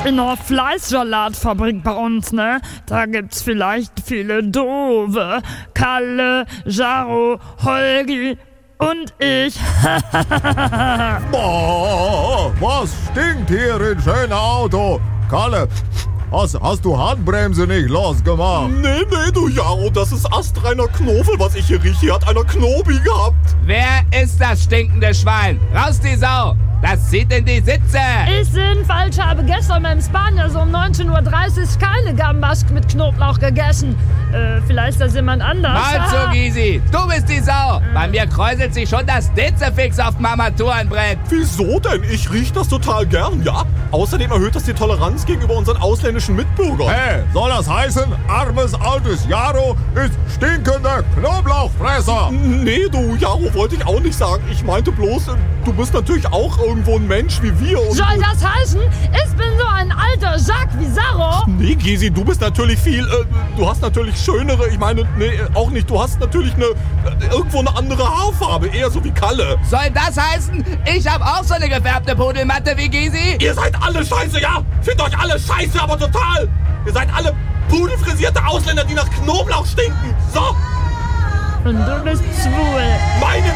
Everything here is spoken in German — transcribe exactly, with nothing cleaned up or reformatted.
in einer Fleischsalatfabrik bei uns, ne? Da gibt's vielleicht viele Doofe. Kalle, Jaro, Holgi und ich. Boah, was stinkt hier in schönem Auto? Kalle, hast, hast du Handbremse nicht losgemacht? Nee, nee, du Jaro, das ist astreiner Knofel, was ich hier rieche. Hier hat einer Knobi gehabt. Wer ist das stinkende Schwein? Raus die Sau! Das zieht in die Sitze! Ich jedenfalls habe gestern beim Spanier so um neunzehn Uhr dreißig keine Gambas mit Knoblauch gegessen. Äh, vielleicht ist das jemand anders. Mal zu, Gysi! Du bist die Sau! Bei mir kräuselt sich schon das Ditzefix auf dem Armaturenbrett. Wieso denn? Ich riech das total gern, ja? Außerdem erhöht das die Toleranz gegenüber unseren ausländischen Mitbürgern. Hey, soll das heißen, armes altes Jaro ist stinkender Knoblauchfresser? Nee, du Jaro, wollte ich auch nicht sagen. Ich meinte bloß, du bist natürlich auch irgendwo ein Mensch wie wir. Und Soll das heißen, ich bin so ein alter Sack wie Sarro? Nee, Gysi, du bist natürlich viel, äh, du hast natürlich schönere, ich meine, nee, auch nicht, du hast natürlich eine, äh, irgendwo eine andere Haarfarbe, eher so wie Kalle. Soll das heißen, ich habe auch so eine gefärbte Pudelmatte wie Gysi? Ihr seid alle scheiße, ja? Findet euch alle scheiße, aber total. Ihr seid alle pudelfrisierte Ausländer, die nach Knoblauch stinken. So, Und du bist schwul. meine